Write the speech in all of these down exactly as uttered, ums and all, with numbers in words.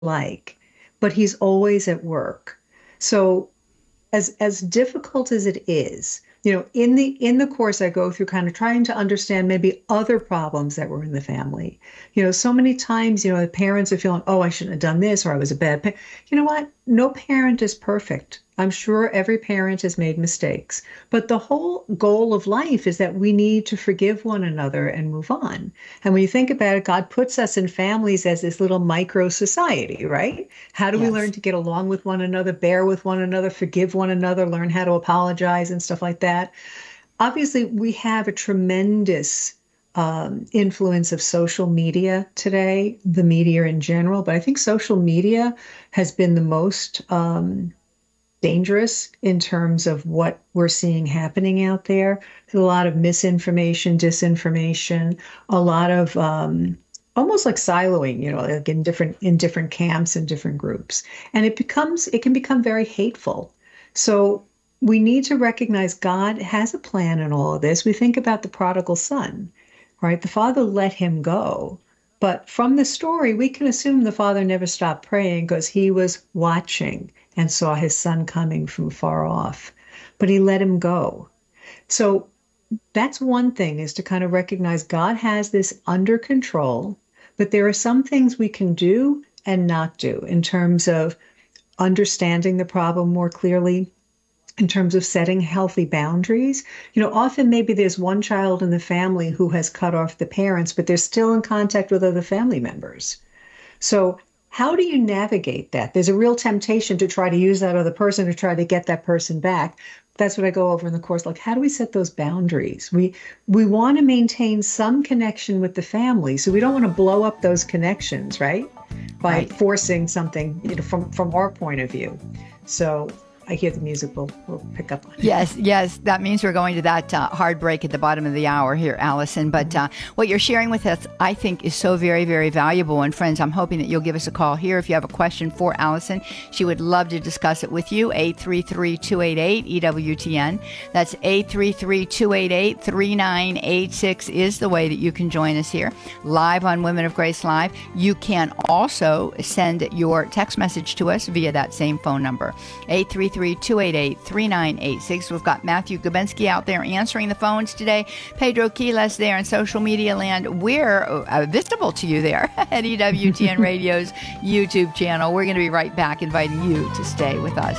like, but he's always at work. So as as difficult as it is, you know, in the in the course I go through kind of trying to understand maybe other problems that were in the family. You know, so many times, you know, the parents are feeling, oh, I shouldn't have done this, or I was a bad parent. You know what? No parent is perfect. I'm sure every parent has made mistakes, but the whole goal of life is that we need to forgive one another and move on. And when you think about it, God puts us in families as this little micro society, right? How do we learn Yes. to get along with one another, bear with one another, forgive one another, learn how to apologize and stuff like that? Obviously, we have a tremendous um, influence of social media today, the media in general, but I think social media has been the most um, dangerous in terms of what we're seeing happening out there. There's a lot of misinformation, disinformation, a lot of um, almost like siloing, you know, like in different in different camps and different groups, and it becomes it can become very hateful. So we need to recognize God has a plan in all of this. We think about the prodigal son, right? The father let him go. But from the story, we can assume the father never stopped praying because he was watching and saw his son coming from far off. But he let him go. So that's one thing, is to kind of recognize God has this under control, but there are some things we can do and not do in terms of understanding the problem more clearly, in terms of setting healthy boundaries. You know, often maybe there's one child in the family who has cut off the parents, but they're still in contact with other family members. So how do you navigate that? There's a real temptation to try to use that other person to try to get that person back. That's what I go over in the course. Like, how do we set those boundaries? We we want to maintain some connection with the family, so we don't want to blow up those connections, right? By Right. forcing something, you know, from from our point of view. So I hear the music. We'll we'll pick up on it. Yes, yes. That means we're going to that uh, hard break at the bottom of the hour here, Allison. But uh, what you're sharing with us, I think, is so very, very valuable. And friends, I'm hoping that you'll give us a call here if you have a question for Allison. She would love to discuss it with you. eight three three, two eight eight, E W T N. That's eight three three, two eight eight, three nine eight six is the way that you can join us here live on Women of Grace Live. You can also send your text message to us via that same phone number, eight three three, two eight eight, three nine eight six. We've got Matthew Gabensky out there answering the phones today. Pedro Quiles there in social media land. We're uh, visible to you there at E W T N Radio's YouTube channel. We're going to be right back, inviting you to stay with us.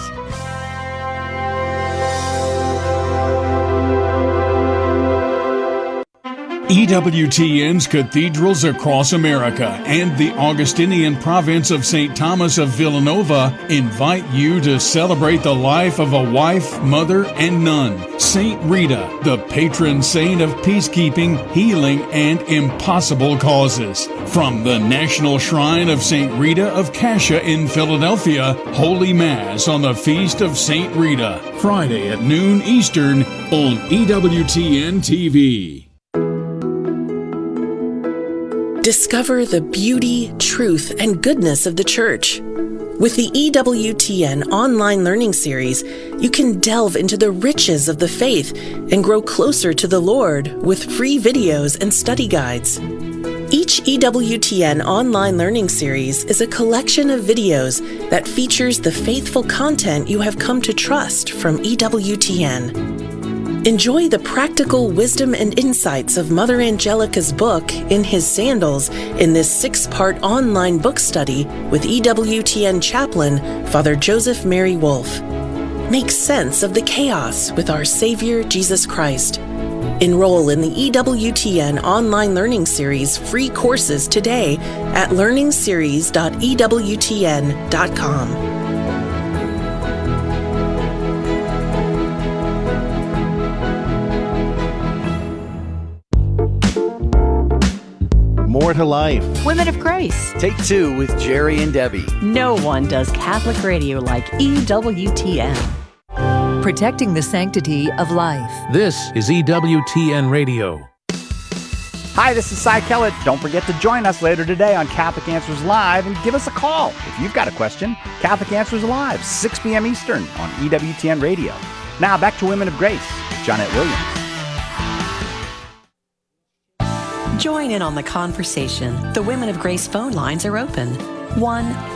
E W T N's cathedrals across America and the Augustinian province of Saint Thomas of Villanova invite you to celebrate the life of a wife, mother, and nun, Saint Rita, the patron saint of peacekeeping, healing, and impossible causes. From the National Shrine of Saint Rita of Cascia in Philadelphia, Holy Mass on the Feast of Saint Rita, Friday at noon Eastern on E W T N T V. Discover the beauty, truth, and goodness of the Church. With the E W T N online learning series, you can delve into the riches of the faith and grow closer to the Lord with free videos and study guides. Each E W T N online learning series is a collection of videos that features the faithful content you have come to trust from E W T N. Enjoy the practical wisdom and insights of Mother Angelica's book, In His Sandals, in this six-part online book study with E W T N chaplain, Father Joseph Mary Wolfe. Make sense of the chaos with our Savior, Jesus Christ. Enroll in the E W T N online learning series free courses today at learning series dot e w t n dot com. More to life. Women of Grace. Take two with Jerry and Debbie. No one does Catholic radio like E W T N. Protecting the sanctity of life. This is E W T N Radio. Hi, this is Cy Kellett. Don't forget to join us later today on Catholic Answers Live and give us a call if you've got a question. Catholic Answers Live, six p.m. Eastern on E W T N Radio. Now back to Women of Grace, Jonette Williams. Join in on the conversation. The Women of Grace phone lines are open. one